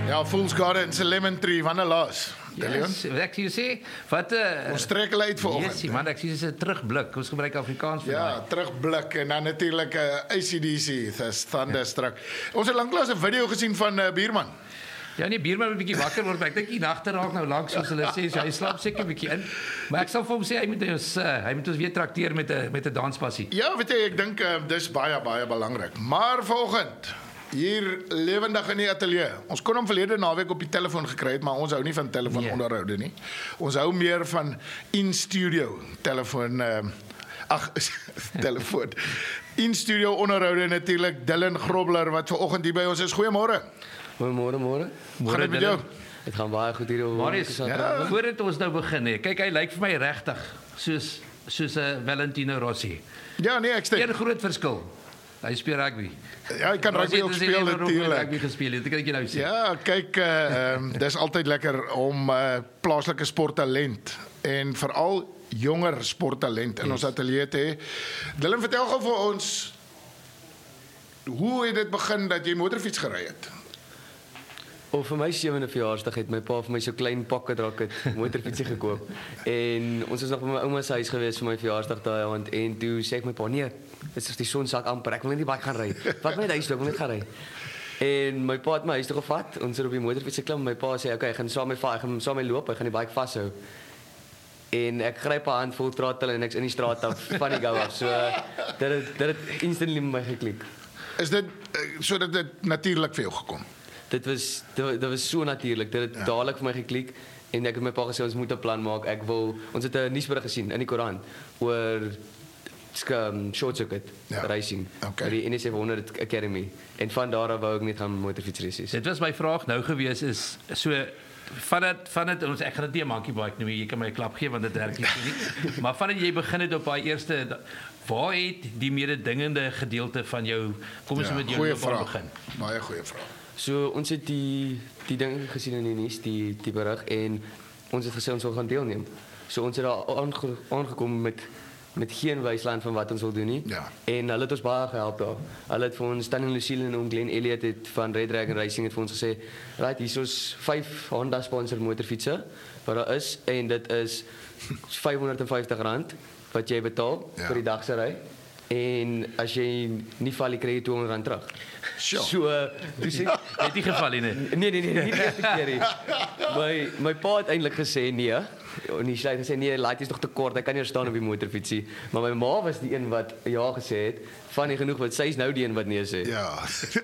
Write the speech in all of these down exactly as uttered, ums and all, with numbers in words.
Ja, Fool's Garden se Lemon Tree, wanneer laas? Yes, ek sê sê, wat 'n uh, Ons trek hulle uit vanoggend. Yes, man, ek sê dis 'n terugblik. Ons gebruik Afrikaans vir Ja, daai. terugblik en dan natuurlik 'n uh, A C D C, dis Thunderstruck. Ons het lanklaas 'n video gesien van uh, Bierman. Ja, nee, Bierman moet 'n bietjie wakker word, maar ek dink die nagte raak nou lank soos hulle sê, so hy slaap seker 'n bietjie in. Maar ek sal vir hom sê hy moet ons uh, hy moet ons weer trakteer met 'n met 'n danspassie. Ja, weet jy, ek dink uh, dis baie baie belangrik. Maar vanoggend hier lewendig in die ateljee. Ons kon hom verlede naweek op die telefoon gekry het, maar ons hou nie van telefoononderhoude nie. Ons hou meer van in-studio telefoon uh, ag telefoon. In-studio onderhoude natuurlik Dylan Grobler wat vanoggend hier by ons is. Goeiemôre. Goeiemôre, môre. Gaan dit met jou? Dit gaan baie goed hier op. Marius, ja, voordat ons nou begin hè. Kyk, hy lyk vir my regtig soos soos 'n uh, Valentino Rossi. Ja, nee, ek stem. Een groot verskil. Hy speel rugby. Ja, ek kan rugby ook speel natuurlik. Rugby gespeel het, dit kan ek jou nou sê. Ja, kyk, uh, um, dis altyd lekker om uh, plaaslike sporttalent en veral jonger sporttalent in yes. ons ateljee te hê. Dylan, vertel gou vir ons, hoe het dit begin dat jy motorfiets gery het? Of vir my sewende verjaarsdag het my pa vir my so klein pocket rocket motorfietsie gekoop. En ons was nog by my ouma se huis gewees vir my verjaarsdag daai aand en toe sê ek my pa, nee, dit is die son sak amper, ek wil net die bike gaan ry. Wat my huis toe, ek wil net gaan ry. En my pa het my huis toe gevat, ons het op die motorfiets geklim, my pa sê, okay, ek gaan saam met my, ek gaan saam met my loop, ek gaan die bike vashou. En ek gryp 'n handvol trottel en ek's in die straat af van die gou af. So dit het dit het instantly met my geklik. Is dit uh, sodat dit natuurlik vir jou gekom? Dit was dit, dit was so natuurlik. Dit het ja. dadelik vir my geklik en ek het my pa gesê ons moet 'n plan maak. Ek wil ons het 'n nuusberig gesien in die koerant oor skam short circuit ja. racing. Okay. Die N S F honderd Academy en van daar af wou ek net gaan motorfietsraces. Dit was my vraag nou gewees is so van dit van dit ons ek gaan dit nie 'n monkey bike noem, jy kan my 'n klap gee want dit werk nie nie. Maar vandat jy begin het op daai eerste waar het die mededingende gedeelte van jou kom ons ja, met jou begin. Baie goeie vraag. So ons het die die ding gesien in die nuus, die die berig en ons het gesê ons wil gaan deelneem. So ons het daar aange, aangekom met met geen wysland van wat ons wil doen nie. Ja. En hulle het ons baie gehelp daar. Hulle het vir ons Stanley Lucille en Glenn Elliot het van Red Dragon Racing het vir ons gesê, "Right, hier is vyf Honda sponsored motorfietsse wat daar is en dit is vyfhonderdvyftig rand wat jy betaal ja. vir die dag se ry. En as jy nie val, jy kry jy tweehonderd rand terug." Sure. So, uh, dis het nie geval nie. Nee, nee, nee, nie die eerste keer nie. My my pa het eintlik gesê nee. En hy het gesê nee, laat is nog te kort. Hy kan nie staan op die motorfietsie. Maar my ma was die een wat ja gesê het. Funny genoeg wat sy is nou die een wat nee sê. Ja.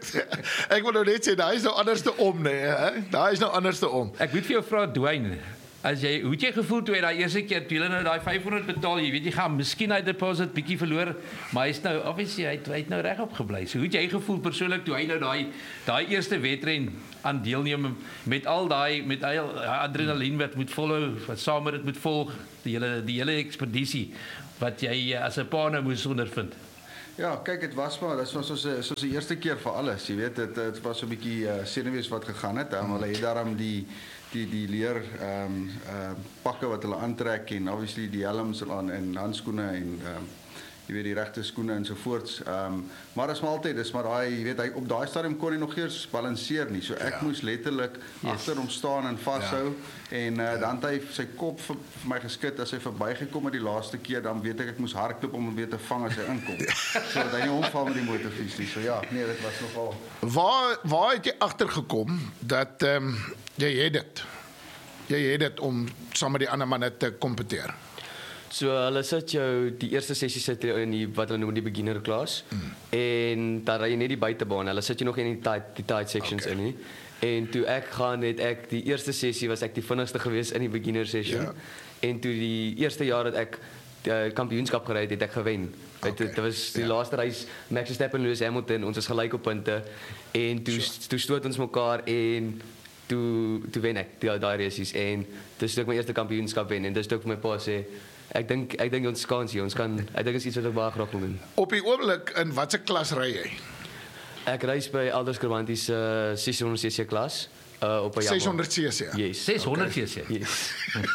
Ek wil nou net sê daai is nou anderste om, nee, hè. Daai is nou anderste om. Ek moet vir jou vra Dwayne, as jy hoe het jy gevoel toe jy daai eerste keer toe jy nou daai vyfhonderd betaal, jy weet jy gaan miskien hy deposit bietjie verloor, maar hy's nou obviously hy het, hy het nou regop gebly. So hoe het jy gevoel persoonlik toe hy nou daai daai eerste wedren aan deelneem met al daai met al adrenalien wat moet volhou, wat saam met dit moet volg, die hele die hele ekspedisie wat jy as 'n pa nou moes ondervind? Ja, kyk, dit was maar, dit was soos 'n soos die eerste keer vir alles, jy weet, dit dit was so 'n bietjie uh, senuwees wat gegaan het, um, hulle het daarom die die die leer ehm um, ehm uh, pakke wat hulle aantrek en obviously die helms aan en handskoene en ehm um, jy weet die regte skoene en so voorts. Ehm um, maar dit is maar altyd, dis maar daai jy weet hy op daai stadium kon hy nog eers balanseer nie. So ek ja. moes letterlik yes. agter hom staan en vashou ja. en uh, dan het hy sy kop vir, vir my geskit as hy verbygekom het die laaste keer, dan weet ek ek moes hardloop om hom weer te vang as hy inkom. So dat hy nie omval met die motorfiets nie. So ja, nee, dit was nogal. Waar waar het jy agtergekom dat ehm um, jy het dit. Jy het dit om saam met die ander manne te kompeteer. So hulle sit jou die eerste sessie sit jy in die wat hulle noem die beginner klas mm. en dan ry jy net die buitebaan. Hulle sit jy nog in die tight die tight sections okay. in nie. En toe ek gaan het ek die eerste sessie was ek die vinnigste geweest in die beginner session. Ja. En toe die eerste jaar dat ek die kampioenskap gery het, het ek gewen. Okay. Dit was die ja. laaste reis Max Verstappen en Lewis Hamilton, ons is gelyk op punte en toe sure. toe stoot ons mekaar en toe toe wen ek die daai races en dis ook my eerste kampioenskap wen en dis ook vir my pa sê ek dink ek dink ons kans hier ons kan ek dink is iets wat ek baie graag wil doen. Op die oomblik in watter klas ry jy? Ek reis by Elders Kerwanties se uh, seshonderd cc klas uh, op 'n Jaguar. seshonderd cc. Yes. seshonderd cc. Okay. Yes.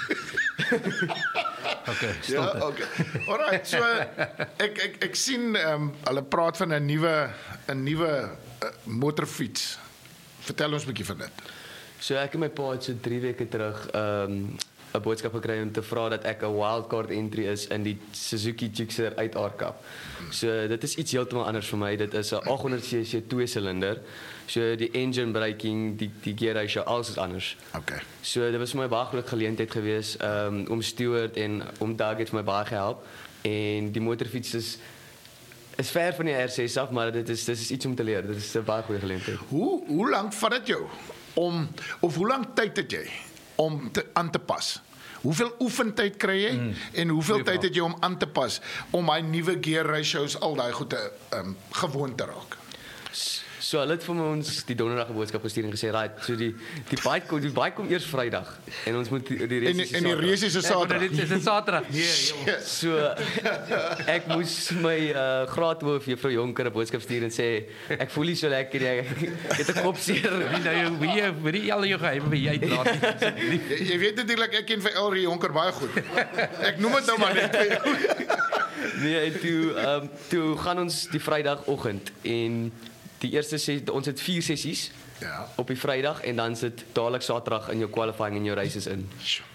Okay, ja, okay. Alright, so ek ek ek sien ehm um, hulle praat van 'n nuwe 'n nuwe uh, motorfiets. Vertel ons 'n bietjie van dit. So ek en my pa het so drie weke terug um 'n boodskap gekry om te vra dat ek 'n wildcard entry is in die Suzuki Gixxer uit R Cup. So dit is iets heeltemal anders vir my. Dit is 'n agt honderd cc twee silinder. So die engine braking, die die gear ratio, alles is anders. Okay. So dit was vir my baie groot geleentheid geweest um om Stewart en om Doug het vir my baie gehelp en die motorfiets is is ver van die R ses af, maar dit is dis is iets om te leer. Dit is 'n baie goeie geleentheid. Hoe hoe lank vat dit jou om of hoe lank tyd het jy om te, aan te pas? Hoeveel oefentyd kry jy mm. en hoeveel tyd het jy om aan te pas om daai nuwe gear ratios al daai goed te um, gewoon te raak? So hulle het vir ons die donderdag 'n boodskap gestuur en gesê, "Right, so die die bike kom die bike kom eers Vrydag en ons moet die, die race is En die race is Saterdag. Dit is 'n Saterdag. Nee, so ek moes my uh, graadhoof juffrou Jonker 'n boodskap stuur en sê, "Ek voel nie so lekker nie. Ek het 'n kopseer." Wie nou jou wie wie die al jou geheim wie jy laat. jy, jy weet natuurlik ek ken vir Elrie Jonker baie goed. Ek noem dit nou maar net vir jou. Nee, en toe um, toe gaan ons die Vrydagoggend en die eerste ses, ons het vier sessies ja. op die Vrydag en dan sit dadelik Saterdag in jou qualifying en jou races in.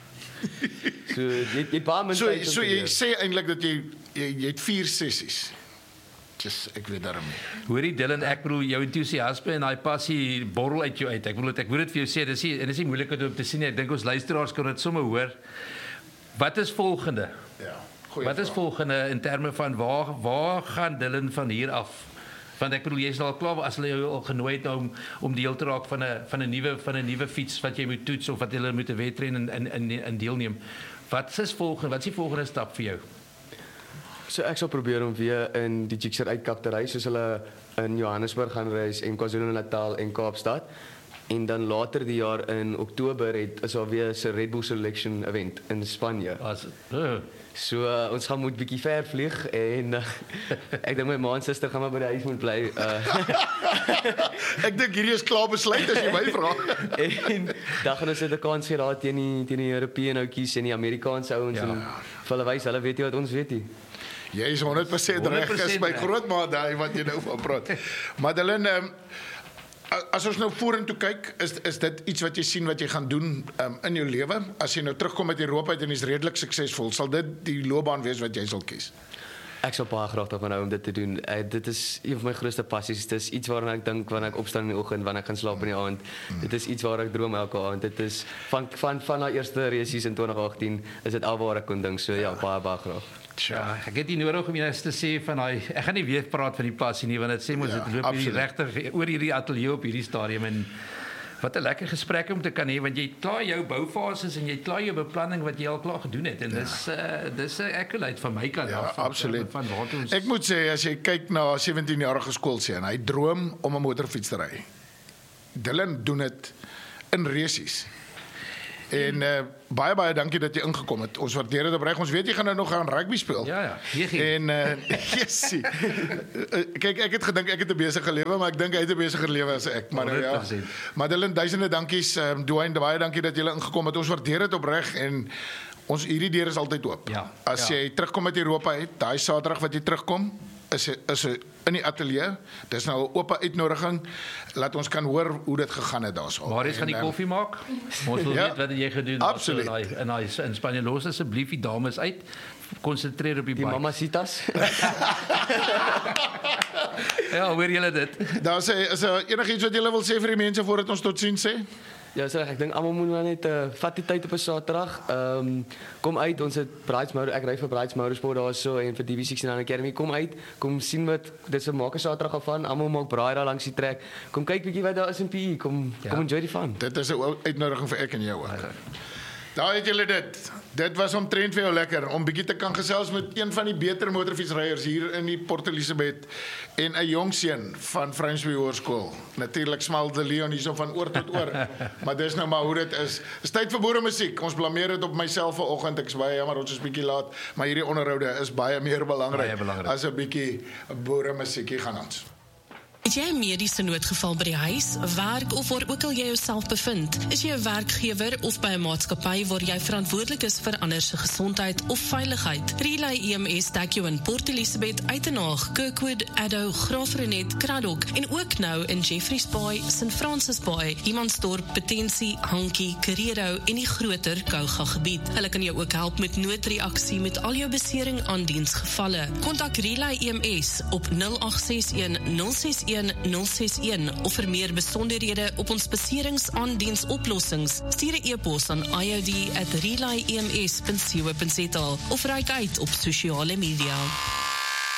So jy jy baie min So tyd om so te jy leer. sê eintlik dat jy jy, jy het vier sessies. Just ek weet daarom nie. Hoorie Dylan, ek bedoel jou entoesiasme en daai passie borrel uit jou uit. Ek bedoel ek moet dit vir jou sê, dis nie en dis nie moeilik om te sien nie. Ek dink ons luisteraars kan dit sommer hoor. Wat is volgende? Ja. Goeie Wat is vraag. volgende in terme van waar waar gaan Dylan van hier af? Want ek bedoel jy is al klaar as hulle jou al genooi het om om deel te raak van 'n van 'n nuwe van 'n nuwe fiets wat jy moet toets of wat hulle moet 'n wedren in in in in deelneem. Wat is volgende? Wat is die volgende stap vir jou? So ek sal probeer om weer in die Gixxer uitkap te ry soos hulle in Johannesburg gaan reis en KwaZulu-Natal en Kaapstad. En dan later die jaar in Oktober het is daar weer 'n Red Bull Selection event in Spanje. As uh, So uh, ons gaan moet bietjie ver vlieg en uh, ek dink my ma en suster gaan maar by die huis moet bly. Uh, Ek dink hierdie is klaar besluit as jy my vra. en dan gaan ons 'n kans gee daar teen die teen die Europese ouetjies en die Amerikaanse ouens Ja. en vir hulle wys hulle weet nie wat ons weet nie. Jy is honderd persent reg, is my reg. grootmaat daai wat jy nou van praat. Madeleine, um, as ons nou vorentoe kyk, is is dit iets wat jy sien wat jy gaan doen um, in jou lewe? As jy nou terugkom uit Europa uit en jy's redelik suksesvol, sal dit die loopbaan wees wat jy sal kies? Ek sal baie graag daarvan hou om dit te doen. Uh, dit is een van my grootste passies. Dit is iets waaraan ek dink wanneer ek opstaan in die oggend, wanneer ek gaan slaap in die aand. Mm. Dit is iets waar ek droom elke aand. Dit is van van van daai eerste races in twintig agttien is dit al waar ek kon dink. So ja, baie baie graag. ja, ek het nie nodig om jou te sê van daai ek gaan nie weer praat van die passie nie want dit sê mos Ja, dit loop hier regtig oor hierdie ateljee op hierdie stadium en wat 'n lekker gesprek om te kan hê want jy het klaar jou boufases en jy het klaar jou beplanning wat jy al klaar gedoen het en dis uh, dis 'n accolade van my kant Ja, af van, absoluut. van waar ons Ek moet sê as jy kyk na 'n sewentien-jarige skoolseun, hy droom om 'n motorfiets te ry. Dylan doen dit in resies. En uh, baie baie dankie dat jy ingekom het. Ons waardeer dit opreg. Ons weet jy gaan nou nog gaan rugby speel. Ja ja, hier En uh, jessie. Uh, kyk, ek het gedink ek het 'n besige lewe, maar ek dink hy het 'n besiger lewe as ek. Maar nou ja. honderd persent. Madeleine, duisende dankies. Um, Dwayne, baie dankie dat julle ingekom het. Ons waardeer dit opreg en ons hierdie deur is altyd oop. Ja, As ja. jy terugkom uit Europa uit, daai Saterdag wat jy terugkom, is is in die ateljee. Dis nou 'n oop uitnodiging. Laat ons kan hoor hoe dit gegaan het daarso. Marius gaan die En, koffie maak. Ons wil Ja, weet wat het jy gedoen absoluut. daarso in daai in daai in Spanje los asseblief die dames uit. Konsentreer op die, Die bike. mamacitas. Ja, hoor julle dit? Daar sê is daar enigiets wat julle wil sê vir die mense voordat ons totsiens sê? Ja, so ek dink almal moet maar net 'n uh, vat die tyd op 'n Saterdag. Ehm um, kom uit, ons het Brights Motor, ek ry vir Brights Motorsport daarso en vir D B sixty-nine Academy. Kom uit, kom sien wat dis 'n maak 'n Saterdag af van. Almal maak braai daar langs die trek. Kom kyk bietjie wat daar is in P E. Kom Ja. kom enjoy die fun. Dit is 'n ou uitnodiging vir ek en jou ook. Daar het julle dit. Dit was omtrent vir jou lekker om bietjie te kan gesels met een van die beter motorfietsryers hier in die Port Elizabeth en 'n jong seun van Fransby Hoërskool. Natuurlik smal de Leon hierso van oor tot oor. Maar dis nou maar hoe dit is. Dis tyd vir boere musiek. Ons blameer dit op myself vanoggend. Ek is baie jammer ons is bietjie laat, maar hierdie onderhoude is baie meer belangrik Baie belangrik. as 'n bietjie boere musiekie gaan ons. Het jy 'n mediese noodgeval by die huis, werk of waar ook al jy jouself bevind? Is jy 'n werkgewer of by 'n maatskappy waar jy verantwoordelik is vir ander se gesondheid of veiligheid? Relay E M S dek jou in Port Elizabeth, Uitenhaag, Kirkwood, Addo, Graafrenet, Craddock en ook nou in Jeffreys Bay, Saint Francis Bay, Humansdorp, Potensie, Hankie, Kareero en die groter Kouga gebied. Hulle kan jou ook help met noodreaksie met al jou besering aan diensgevalle. Kontak Relay E M S op nul agt ses een nul ses een nul ses een of vir meer besonderhede op ons beserings aan diensoplossings. Stuur 'n e-pos aan i o d at relay e m s dot co dot za of reik uit op sosiale media.